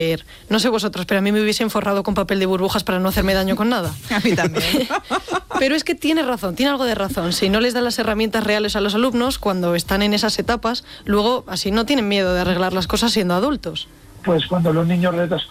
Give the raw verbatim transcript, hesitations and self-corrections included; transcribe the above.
No sé vosotros, pero a mí me hubiesen forrado con papel de burbujas para no hacerme daño con nada. A mí también. Pero es que tiene razón, tiene algo de razón. Si no les dan las herramientas reales a los alumnos cuando están en esas etapas, luego así no tienen miedo de arreglar las cosas siendo adultos. Pues cuando los niños les das